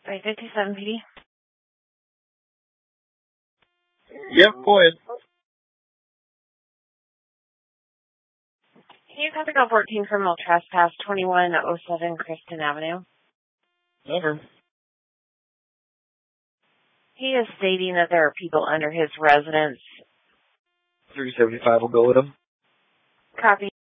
57 PD. Yep, go ahead. Can you contact 14 criminal trespass 2107 Kristen Avenue? Over. He is stating that there are people under his residence. 375 will go with him. Copy.